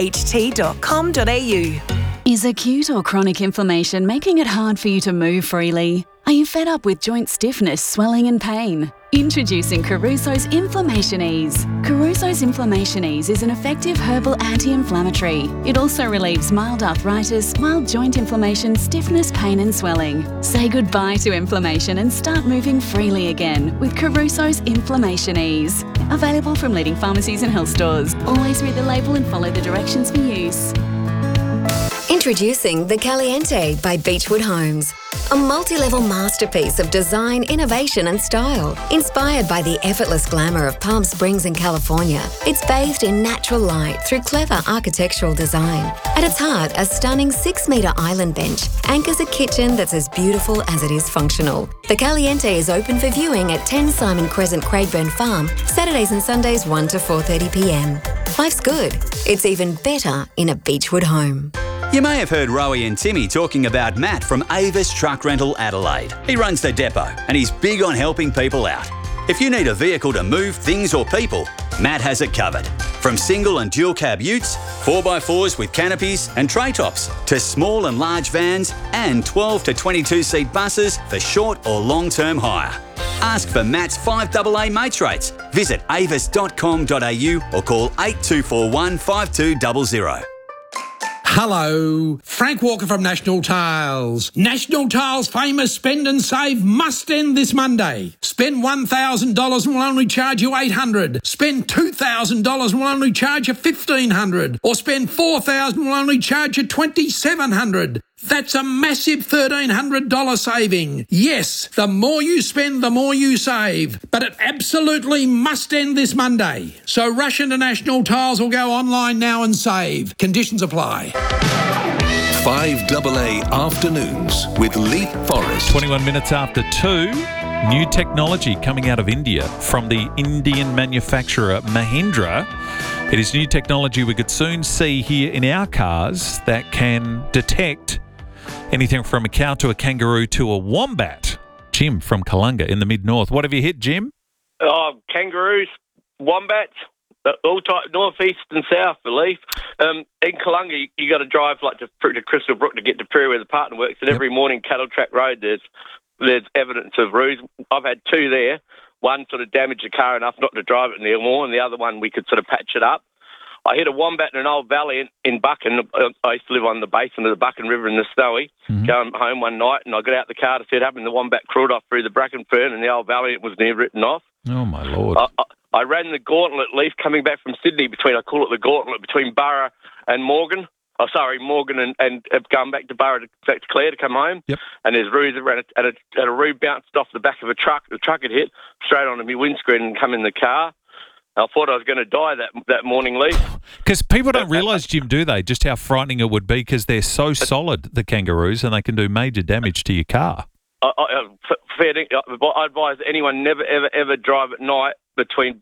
pht.com.au. Is acute or chronic inflammation making it hard for you to move freely? Are you fed up with joint stiffness, swelling and pain? Introducing Caruso's Inflammation Ease. Caruso's Inflammation Ease is an effective herbal anti-inflammatory. It also relieves mild arthritis, mild joint inflammation, stiffness, pain and swelling. Say goodbye to inflammation and start moving freely again with Caruso's Inflammation Ease. Available from leading pharmacies and health stores. Always read the label and follow the directions for use. Introducing the Caliente by Beechwood Homes. A multi-level masterpiece of design, innovation and style. Inspired by the effortless glamour of Palm Springs in California, it's bathed in natural light through clever architectural design. At its heart, a stunning 6-metre island bench anchors a kitchen that's as beautiful as it is functional. The Caliente is open for viewing at 10 Simon Crescent, Craigburn Farm, Saturdays and Sundays 1 to 4:30 p.m. Life's good. It's even better in a Beechwood home. You may have heard Rowie and Timmy talking about Matt from Avis Truck Rental Adelaide. He runs the depot and he's big on helping people out. If you need a vehicle to move things or people, Matt has it covered. From single and dual cab utes, 4x4s with canopies and tray tops, to small and large vans and 12 to 22 seat buses for short or long-term hire. Ask for Matt's 5AA mates rates. Visit avis.com.au or call 8241 5200. Hello, Frank Walker from National Tiles. National Tiles' famous Spend and Save must end this Monday. Spend $1,000 and we'll only charge you $800. Spend $2,000 and we'll only charge you $1,500. Or spend $4,000 and we'll only charge you $2,700. That's a massive $1,300 saving. Yes, the more you spend, the more you save. But it absolutely must end this Monday. So rush into National Tiles or go online now and save. Conditions apply. 5AA Afternoons with Leith Forrest. 21 minutes after 2. New technology coming out of India from the Indian manufacturer Mahindra. It is new technology we could soon see here in our cars that can detect anything from a cow to a kangaroo to a wombat. Jim from Kalunga in the mid-north. What have you hit, Jim? Kangaroos, wombats, all type, north, east and south, I believe. In Kalunga, you got to drive like to Crystal Brook to get to Prairie where the partner works, and every morning Cattle Track Road there's evidence of roos. I've had two there. One sort of damaged the car enough not to drive it anymore, and the other one we could sort of patch it up. I hit a wombat in an old valley in Buchan. I used to live on the basin of the Buchan River in the Snowy. Going home one night, and I got out the car to see it happen. The wombat crawled off through the bracken fern in the old valley. It was near written off. Oh, my Lord. I ran the gauntlet, Leaf, coming back from Sydney I call it the gauntlet, between Burra and Morgan. Oh, sorry, Morgan and going back to Burra, back to Clare to come home. Yep. And there's roos around and a roo bounced off the back of a truck. The truck had hit straight onto my windscreen and come in the car. I thought I was going to die that morning, Leaf. Because people don't realise, Jim, do they, just how frightening it would be because they're so solid, the kangaroos, and they can do major damage to your car. I advise anyone never, ever drive at night between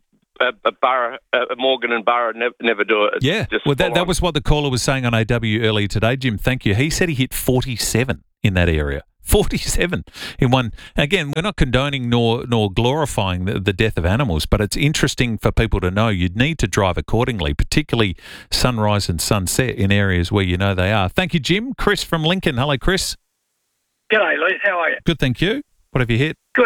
Morgan and Burra. Never do it. Yeah, well, that was what the caller was saying on AW earlier today, Jim. Thank you. He said he hit 47 in that area. 47 in one. Again, we're not condoning nor glorifying the death of animals, but it's interesting for people to know you'd need to drive accordingly, particularly sunrise and sunset in areas where you know they are. Thank you, Jim. Chris from Lincoln. Hello, Chris. G'day, Lee. How are you? Good, thank you. What have you hit? Good.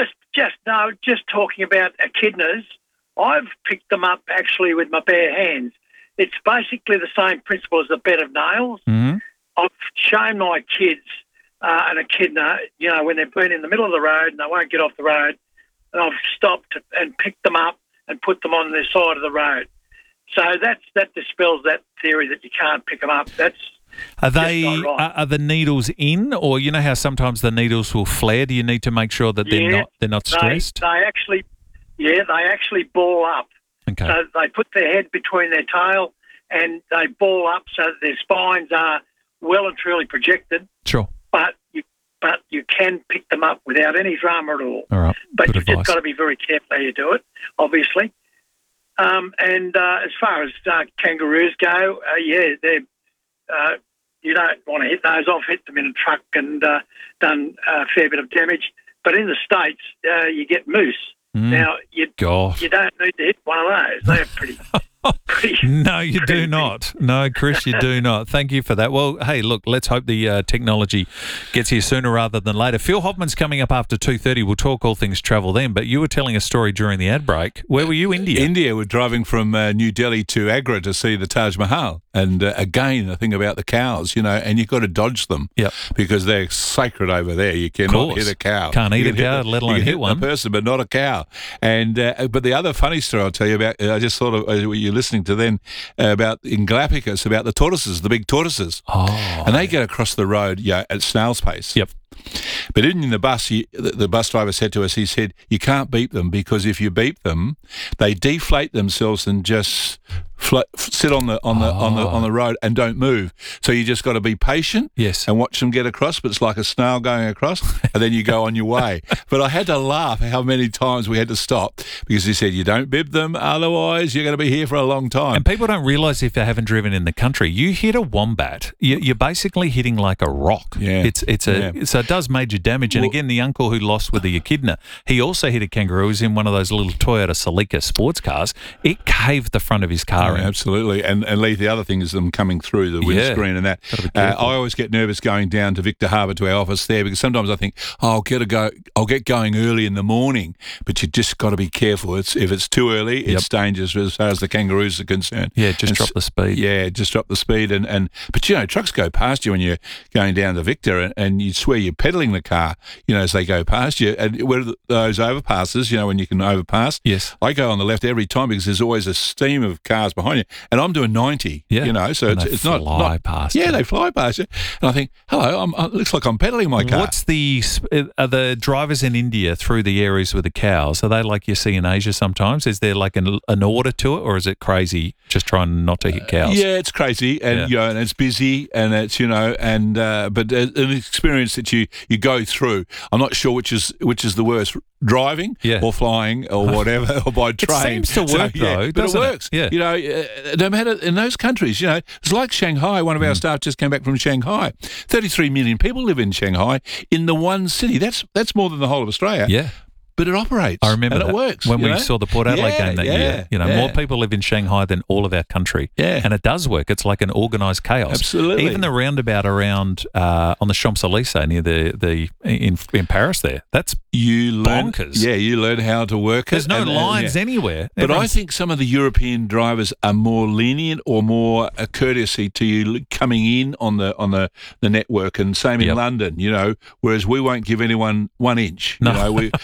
Just talking about echidnas. I've picked them up actually with my bare hands. It's basically the same principle as a bed of nails. Mm-hmm. I've shown my kids an echidna, when they've been in the middle of the road and they won't get off the road, and I've stopped and picked them up and put them on the side of the road. So that dispels that theory that you can't pick them up. Are they not right. Are the needles in, or you know how sometimes the needles will flare? Do you need to make sure that they're not stressed? They actually ball up. Okay. So they put their head between their tail and they ball up so that their spines are well and truly projected. Sure. But you can pick them up without any drama at all. All right. But Good you've advice. just got to be very careful how you do it, obviously. And as far as kangaroos go, they're you don't want to hit those. I've hit them in a truck and done a fair bit of damage. But in the States, you get moose. Now, you don't need to hit one of those. They're pretty No, you do not. No, Chris, you do not. Thank you for that. Well, hey, look, let's hope the technology gets here sooner rather than later. Phil Hoffman's coming up after 2:30. We'll talk all things travel then, but you were telling a story during the ad break. Where were you, India? India. We're driving from New Delhi to Agra to see the Taj Mahal. And again, the thing about the cows, and you've got to dodge them because they're sacred over there. You cannot hit a cow. Can't eat a cow, let alone hit one. A person, but not a cow. And but the other funny story I'll tell you about, I just thought of you're listening to then about in Galapagos about the tortoises, the big tortoises. Oh. And they get across the road at snail's pace. Yep. But in the bus, the bus driver said to us, he said, you can't beep them because if you beep them, they deflate themselves and just sit on the road and don't move. So you just got to be patient and watch them get across. But it's like a snail going across, and then you go on your way. But I had to laugh how many times we had to stop because he said, you don't bib them, otherwise you're going to be here for a long time. And people don't realise if they haven't driven in the country, you hit a wombat, you're basically hitting like a rock. Yeah. So it does major damage. And again, the uncle who lost with the echidna, he also hit a kangaroo. He was in one of those little Toyota Celica sports cars. It caved the front of his car. Absolutely. And Lee, the other thing is them coming through the windscreen and that. I always get nervous going down to Victor Harbour to our office there because sometimes I think, I'll get going early in the morning, but you just got to be careful. If it's too early, it's dangerous as far as the kangaroos are concerned. Yeah, drop the speed. Yeah, just drop the speed. But trucks go past you when you're going down to Victor and you swear you're pedaling the car, as they go past you. And where those overpasses, when you can overpass. Yes. I go on the left every time because there's always a stream of cars behind you, and I'm doing 90. So it's not fly past. Yeah, they fly past you, and I think, hello, it looks like I'm pedaling my car. Are the drivers in India through the areas with the cows? Are they like you see in Asia sometimes? Is there like an order to it, or is it crazy just trying not to hit cows? Yeah, it's crazy, and and it's busy, and it's but an experience that you go through. I'm not sure which is the worst, driving or flying or whatever, or by train. It seems to work though, but it works. Yeah. No matter in those countries, it's like Shanghai. One of our staff just came back from Shanghai. 33 million people live in Shanghai in the one city. That's more than the whole of Australia. Yeah. But it operates. I remember and that. it works. When we saw the Port Adelaide game that year. More people live in Shanghai than all of our country. Yeah. And it does work. It's like an organised chaos. Absolutely. Even the roundabout around on the Champs-Élysées near in Paris there. That's bonkers. Yeah, you learn how to work There's it. no lines anywhere. But I think some of the European drivers are more lenient or more courtesy to you coming in on the network, and same in London, whereas we won't give anyone 1 inch. No. We're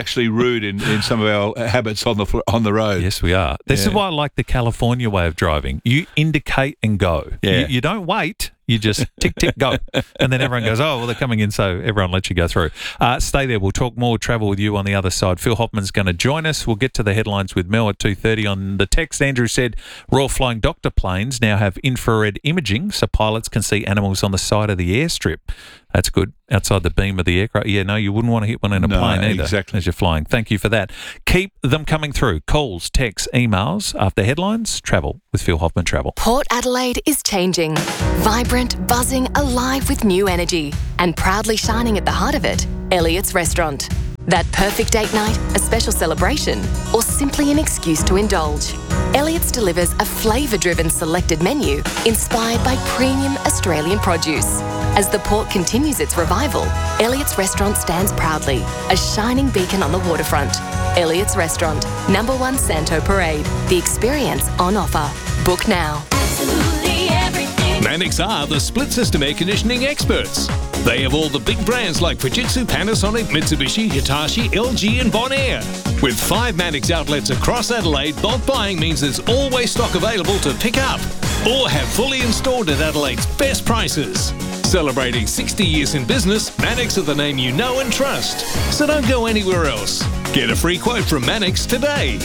actually rude in some of our habits on the road. Yes, we are. This is why I like the California way of driving. You indicate and go. Yeah. You don't wait. You just tick, tick, go. And then everyone goes, oh, well, they're coming in, so everyone lets you go through. Stay there. We'll talk more travel with you on the other side. Phil Hoffman's going to join us. We'll get to the headlines with Mel at 2:30. On the text, Andrew said Royal Flying Doctor planes now have infrared imaging so pilots can see animals on the side of the airstrip. That's good. Outside the beam of the aircraft. Yeah, no, you wouldn't want to hit one in a plane either exactly. as you're flying. Thank you for that. Keep them coming through. Calls, texts, emails. After headlines, travel with Phil Hoffman Travel. Port Adelaide is changing. Vibrant, buzzing, alive with new energy. And proudly shining at the heart of it, Elliott's Restaurant. That perfect date night, a special celebration, or simply an excuse to indulge. Elliott's delivers a flavour-driven selected menu inspired by premium Australian produce. As the port continues its revival, Elliott's Restaurant stands proudly, a shining beacon on the waterfront. Elliott's Restaurant, #1 Santo Parade. The experience on offer. Book now. Absolutely everything. Mannix are the split system air conditioning experts. They have all the big brands like Fujitsu, Panasonic, Mitsubishi, Hitachi, LG and Bonaire. With 5 Mannix outlets across Adelaide, bulk buying means there's always stock available to pick up or have fully installed at Adelaide's best prices. Celebrating 60 years in business, Mannix are the name you know and trust. So don't go anywhere else. Get a free quote from Mannix today.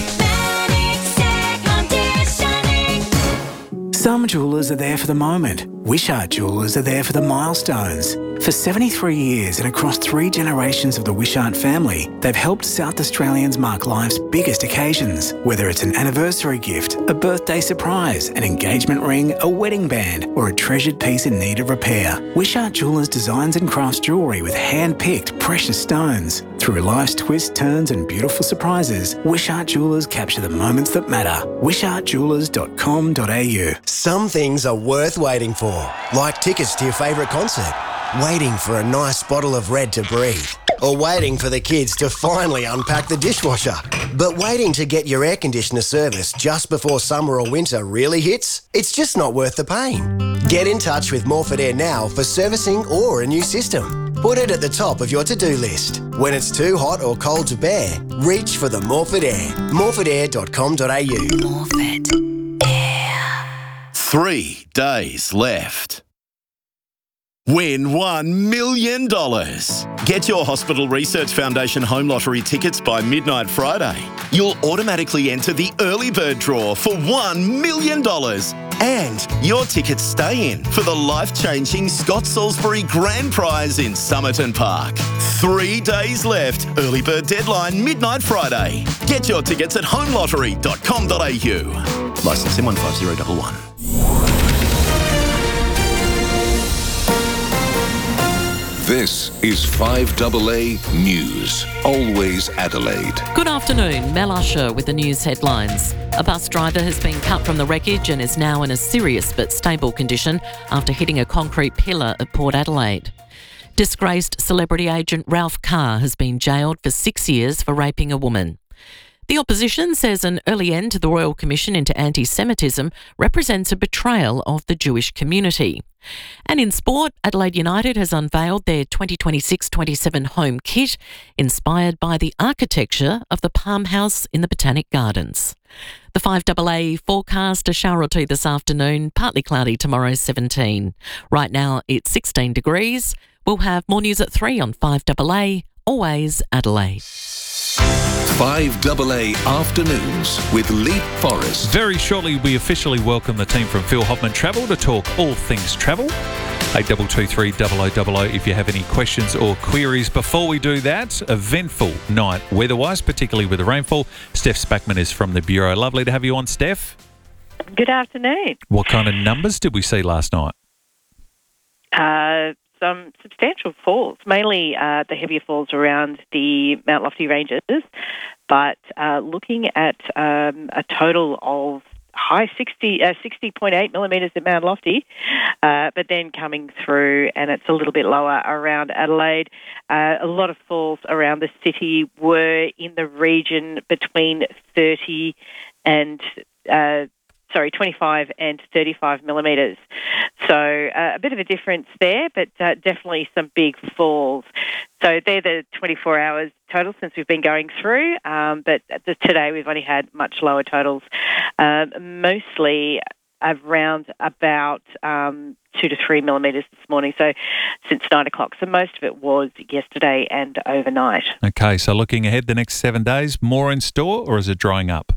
Some jewellers are there for the moment. Wishart Jewellers are there for the milestones. For 73 years and across 3 generations of the Wishart family, they've helped South Australians mark life's biggest occasions. Whether it's an anniversary gift, a birthday surprise, an engagement ring, a wedding band, or a treasured piece in need of repair, Wishart Jewellers designs and crafts jewellery with hand-picked precious stones. Through life's twists, turns and beautiful surprises, Wishart Jewellers capture the moments that matter. wishartjewellers.com.au. Some things are worth waiting for, like tickets to your favourite concert, waiting for a nice bottle of Red to breathe, or waiting for the kids to finally unpack the dishwasher. But waiting to get your air conditioner serviced just before summer or winter really hits? It's just not worth the pain. Get in touch with Morford Air now for servicing or a new system. Put it at the top of your to-do list. When it's too hot or cold to bear, reach for the Morford Air. morfordair.com.au. Morford. 3 days left. Win $1 million. Get your Hospital Research Foundation Home Lottery tickets by midnight Friday. You'll automatically enter the early bird draw for $1 million. And your tickets stay in for the life-changing Scott Salisbury Grand Prize in Somerton Park. 3 days left. Early bird deadline midnight Friday. Get your tickets at homelottery.com.au. Licence M15011. This is 5AA News. Always Adelaide. Good afternoon. Mel Usher with the news headlines. A bus driver has been cut from the wreckage and is now in a serious but stable condition after hitting a concrete pillar at Port Adelaide. Disgraced celebrity agent Ralph Carr has been jailed for 6 years for raping a woman. The opposition says an early end to the Royal Commission into anti-Semitism represents a betrayal of the Jewish community. And in sport, Adelaide United has unveiled their 2026-27 home kit, inspired by the architecture of the Palm House in the Botanic Gardens. The 5AA forecast, a shower or two this afternoon, partly cloudy tomorrow, 17. Right now it's 16 degrees. We'll have more news at 3 on 5AA, always Adelaide. 5AA Afternoons with Leap Forest. Very shortly, we officially welcome the team from Phil Hoffman Travel to talk all things travel. 8223 0000 if you have any questions or queries. Before we do that, eventful night weather-wise, particularly with the rainfall. Steph Spackman is from the Bureau. Lovely to have you on, Steph. Good afternoon. What kind of numbers did we see last night? Some substantial falls, mainly the heavier falls around the Mount Lofty ranges, but looking at a total of high 60.8 millimetres at Mount Lofty, but then coming through, and it's a little bit lower around Adelaide. A lot of falls around the city were in the region between 30 and 25 and 35 millimetres. So a bit of a difference there, but definitely some big falls. So they're the 24 hours total since we've been going through, but today we've only had much lower totals, mostly around about 2 to 3 millimetres this morning, so since 9 o'clock. So most of it was yesterday and overnight. Okay, so looking ahead the next 7 days, more in store, or is it drying up?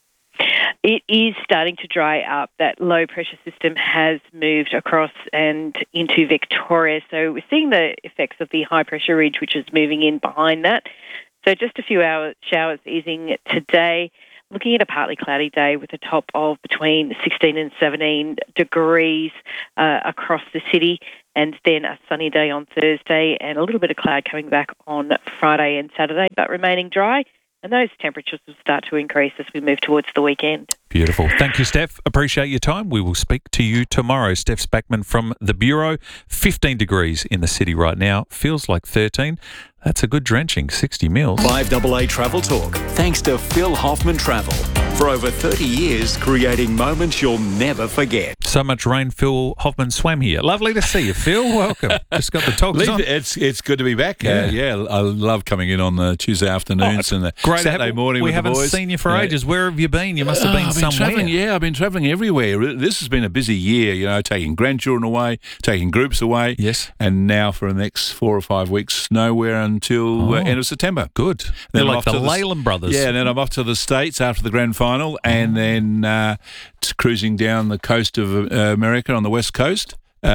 It is starting to dry up. That low pressure system has moved across and into Victoria. So we're seeing the effects of the high pressure ridge, which is moving in behind that. So just a few showers easing today. Looking at a partly cloudy day with a top of between 16 and 17 degrees across the city, and then a sunny day on Thursday and a little bit of cloud coming back on Friday and Saturday, but remaining dry. And those temperatures will start to increase as we move towards the weekend. Beautiful. Thank you, Steph. Appreciate your time. We will speak to you tomorrow. Steph Spackman from the Bureau. 15 degrees in the city right now. Feels like 13. That's a good drenching, 60 mils. 5AA Travel Talk, thanks to Phil Hoffman Travel. For over 30 years, creating moments you'll never forget. So much rain, Phil Hoffman swam here. Lovely to see you, Phil. Welcome. Just got the togs on. It's good to be back. I love coming in on the Tuesday afternoons and the Saturday morning with the boys. We haven't seen you for ages. Where have you been? You must have been somewhere. I've been travelling everywhere. This has been a busy year, taking grandchildren away, taking groups away. Yes. And now for the next 4 or 5 weeks, nowhere until end of September. Good. They're like the Leyland brothers. Yeah, and then I'm off to the States after the grand final, and then cruising down the coast of America on the west coast.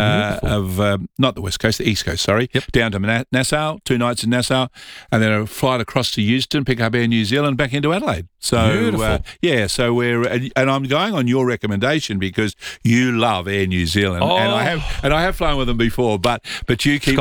Not the west coast, the east coast, sorry. Yep. Down to Nassau, 2 nights in Nassau, and then a flight across to Euston, pick up Air New Zealand, back into Adelaide. So, so and I'm going on your recommendation because you love Air New Zealand, and I have flown with them before, but you keep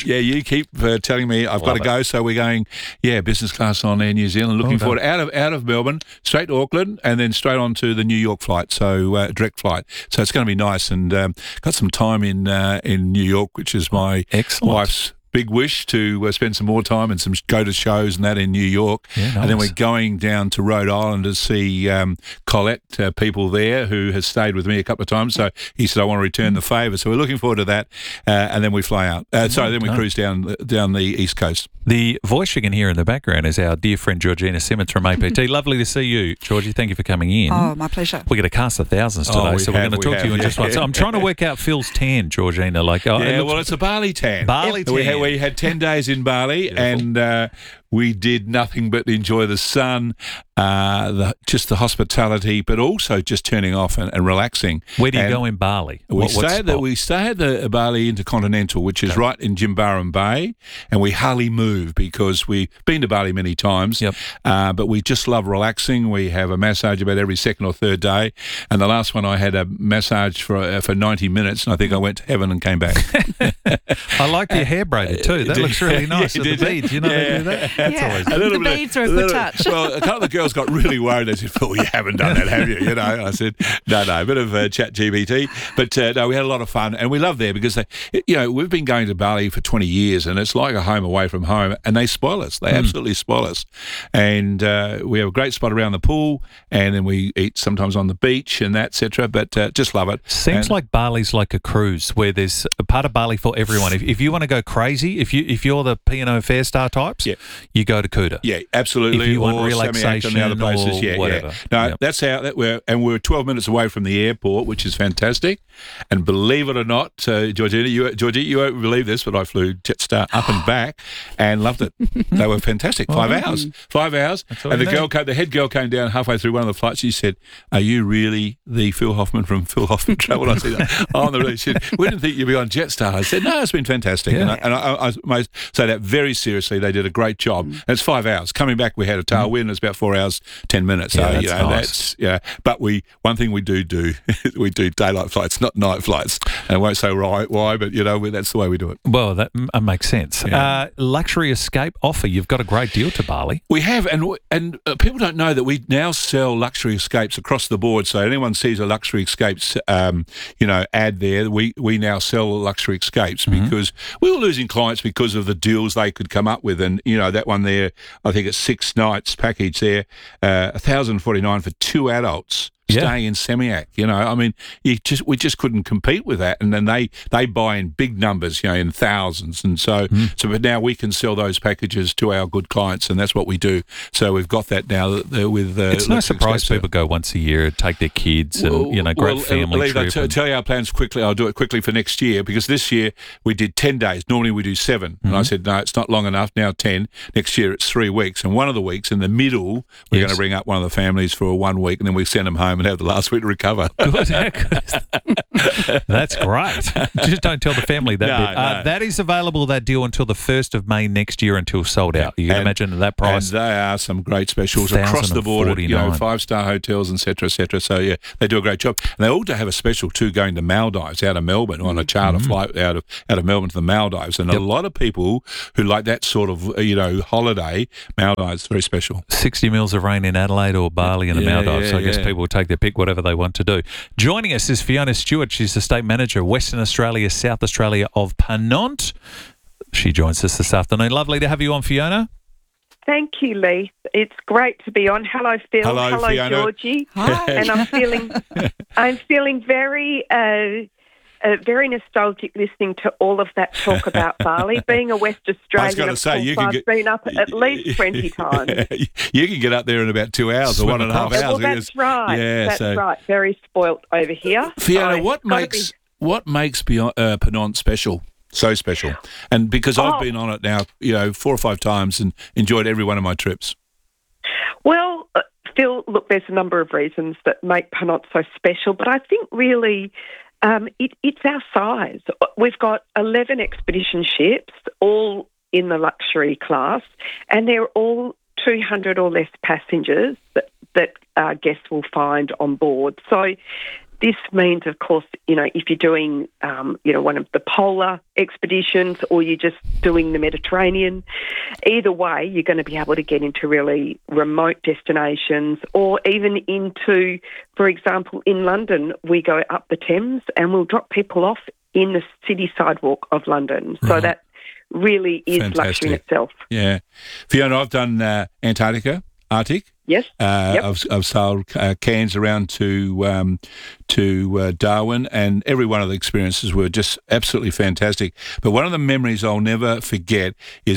telling me I've got to go, so we're going business class on Air New Zealand. Looking forward out of Melbourne, straight to Auckland, and then straight on to the New York flight, so direct flight. So it's going to be nice, and got some time in New York, which is my wife's big wish to spend some more time and go to shows and that in New York. Yeah, nice. And then we're going down to Rhode Island to see Colette, people there who has stayed with me a couple of times. So he said, I want to return the favour. So we're looking forward to that. And then we fly out. Then we cruise down the East Coast. The voice you can hear in the background is our dear friend Georgina Simmons from APT. Lovely to see you, Georgie. Thank you for coming in. Oh, my pleasure. We're going to cast the thousands today, we're going to talk to you in just one. So I'm trying to work out Phil's tan, Georgina. It's a Bali tan. Bali tan. We had 10 days in Bali, and we did nothing but enjoy the sun, just the hospitality, but also just turning off and relaxing. Where do you go in Bali? We stay at the Bali Intercontinental, which is right in Jimbaran Bay, and we hardly move because we've been to Bali many times, but we just love relaxing. We have a massage about every second or third day, and the last one I had a massage for 90 minutes, and I think I went to heaven and came back. I like your hair braided too. That looks really nice with the beads. You know they do that? That's always the beads are a good touch. Well, a couple of the girls got really worried. They said, Phil, you haven't done that, have you? I said, no, a bit of chat GBT. But no, we had a lot of fun, and we love there because we've been going to Bali for 20 years, and it's like a home away from home, and they spoil us. They absolutely spoil us. And we have a great spot around the pool, and then we eat sometimes on the beach and that, etc. But just love it. Seems like Bali's like a cruise where there's a part of Bali for everyone. If you want to go crazy, if you're the P&O Fairstar types, you go to Kuta. Yeah, absolutely. If you want relaxation and the other places, whatever. No, that's how we're 12 minutes away from the airport, which is fantastic. And believe it or not, Georgie, you won't believe this, but I flew Jetstar up and back and loved it. They were fantastic. 5 hours. 5 hours. And the head girl came down halfway through one of the flights. She said, "Are you really the Phil Hoffman from Phil Hoffman Travel?" I said, "Oh, I'm the really." She said, "We didn't think you'd be on Jetstar." I said, "No, it's been fantastic." Yeah. And I say that very seriously. They did a great job. And it's 5 hours. Coming back, we had a tailwind. It's about 4 hours, 10 minutes. Yeah, So that's nice. But one thing we do we do daylight flights, not night flights. And I won't say why, but that's the way we do it. Well, that makes sense. Yeah. Luxury Escape offer. You've got a great deal to Bali. We have, and people don't know that we now sell Luxury Escapes across the board. So anyone sees a Luxury Escapes, ad there, we now sell Luxury Escapes because we were losing clients because of the deals they could come up with. And, that one there, I think it's 6 nights package there, $1,049 for 2 adults. staying in Semiac. I mean, we just couldn't compete with that. And then they buy in big numbers, in thousands. And so but now we can sell those packages to our good clients, and that's what we do. So we've got that now with. It's no surprise people go once a year, take their kids, and great family trip. I'll tell you our plans quickly. I'll do it quickly for next year, because this year we did 10 days. Normally we do 7. And I said, no, it's not long enough. Now 10. Next year it's 3 weeks. And one of the weeks in the middle, we're going to bring up one of the families for 1 week, and then we send them home and have the last week to recover. That's great. Just don't tell the family that bit. No. That is available, that deal, until the 1st of May next year, until sold out. You can imagine that price. And they are some great specials across the board, 5-star hotels, etc., etc. So, yeah, they do a great job. And they also have a special, too, going to Maldives out of Melbourne on a charter flight out of Melbourne to the Maldives. And a lot of people who like that sort of, holiday, Maldives, very special. 60 mils of rain in Adelaide or Bali in the Maldives. So I guess people will take their pick, whatever they want to do. Joining us is Fiona Stewart. She's the State Manager, Western Australia, South Australia of Penont. She joins us this afternoon. Lovely to have you on, Fiona. Thank you, Lee. It's great to be on. Hello, Phil. Hello, Fiona. Georgie. Hi. And I'm feeling very, very nostalgic listening to all of that talk about Bali. Being a West Australian, I've been up at least 20 times. You can get up there in about 2 hours or 1.5 hours. Well, that's right. Yeah, that's right. Very spoilt over here. Fiona, what makes Penont special? So special. And because I've been on it now, 4 or 5 times and enjoyed every one of my trips. Well, Phil, look, there's a number of reasons that make Penont so special, but I think really it's our size. We've got 11 expedition ships, all in the luxury class, and they're all 200 or less passengers that guests will find on board. So this means, of course, if you're doing, one of the polar expeditions or you're just doing the Mediterranean, either way, you're going to be able to get into really remote destinations, or even into, for example, in London, we go up the Thames and we'll drop people off in the city sidewalk of London. Right. So that really is luxury in itself. Yeah. Fiona, I've done Arctic. Yes. I've sailed Cairns around to Darwin, and every one of the experiences were just absolutely fantastic. But one of the memories I'll never forget is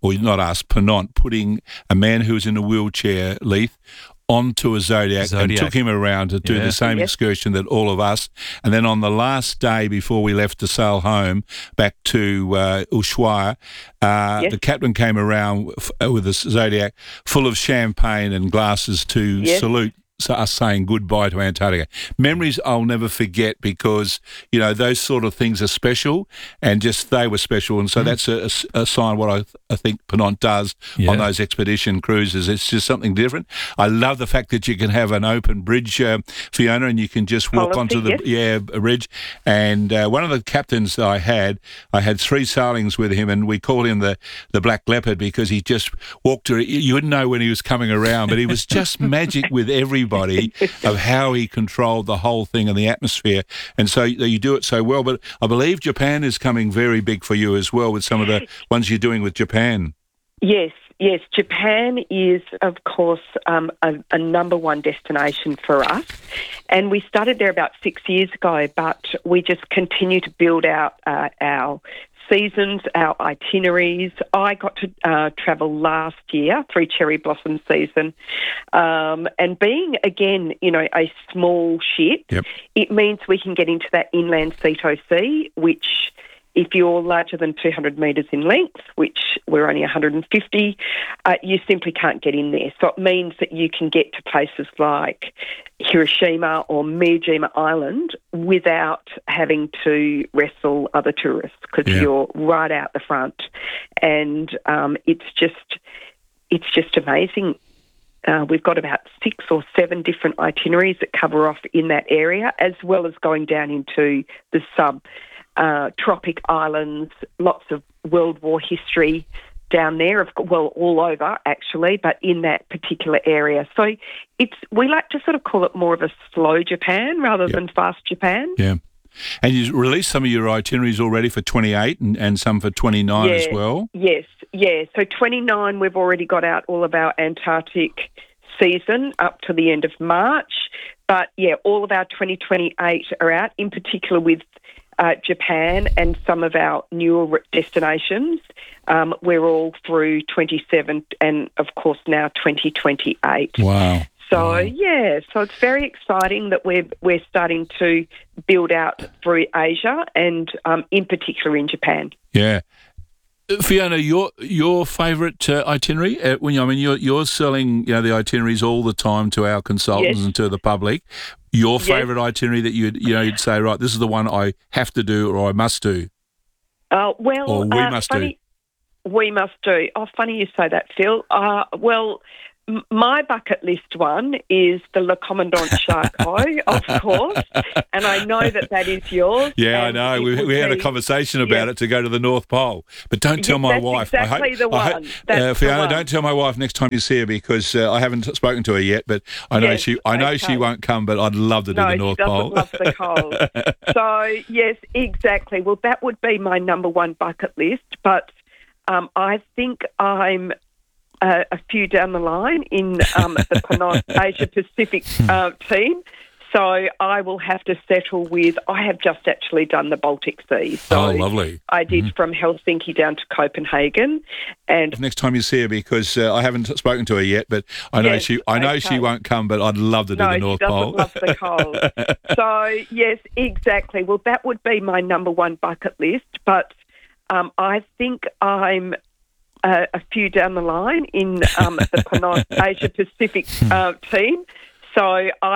Penont, putting a man who was in a wheelchair, Leith, onto a Zodiac and took him around to do the same excursion that all of us. And then on the last day before we left to sail home back to Ushuaia, the captain came around with a Zodiac full of champagne and glasses to salute us saying goodbye to Antarctica. Memories I'll never forget, because, those sort of things are special, and just they were special. And so that's a sign what I think Penont does on those expedition cruises. It's just something different. I love the fact that you can have an open bridge, Fiona, and you can just walk onto the bridge. And one of the captains that I had 3 sailings with him, and we called him the Black Leopard, because he just walked around. You wouldn't know when he was coming around, but he was just magic with everybody of how he controlled the whole thing and the atmosphere. And so you do it so well. But I believe Japan is coming very big for you as well, with some of the ones you're doing with Japan. Yes. Japan is, of course, a number one destination for us. And we started there about 6 years ago, but we just continue to build out our seasons, our itineraries. I got to travel last year through cherry blossom season. And being, again, a small ship, it means we can get into that inland Seto Sea, which, if you're larger than 200 metres in length, which we're only 150, you simply can't get in there. So it means that you can get to places like Hiroshima or Miyajima Island without having to wrestle other tourists, because you're right out the front. And it's just amazing. We've got about 6 or 7 different itineraries that cover off in that area, as well as going down into the tropic islands, lots of World War history down there, all over actually, but in that particular area. So we like to sort of call it more of a slow Japan rather than fast Japan. Yeah. And you released some of your itineraries already for 28 and some for 29 as well? Yes. So 29, we've already got out all of our Antarctic season up to the end of March. But, yeah, all of our 2028 are out, in particular with Japan and some of our newer destinations. We're all through 27 and, of course, now 2028. Wow. So, so it's very exciting that we're starting to build out through Asia and in particular in Japan. Yeah. Fiona, your favourite itinerary? You're selling the itineraries all the time to our consultants and to the public. Your favourite itinerary that you'd say, right, this is the one I have to do or I must do? Or we must do. We must do. Oh, funny you say that, Phil. My bucket list one is the Le Commandant Charcot, of course, and I know that is yours. Yeah, I know. We had a conversation about it to go to the North Pole, but don't tell my wife. Exactly the one. Fiona, don't tell my wife next time you see her because I haven't spoken to her yet. But I know she won't come. But I'd love to do the North Pole. No, she doesn't love the cold. So yes, exactly. Well, that would be my number one bucket list. But I think I'm a few down the line in the Penang Asia Pacific team. So I will have to settle with, I have just actually done the Baltic Sea. So lovely. I did from Helsinki down to Copenhagen. And next time you see her, because I haven't spoken to her yet, but I know she won't come, but I'd love to do the North Pole. No, she doesn't love the cold. So yes, exactly. Well, that would be my number one bucket list. But I think I'm a few down the line in the Penang Asia Pacific team. So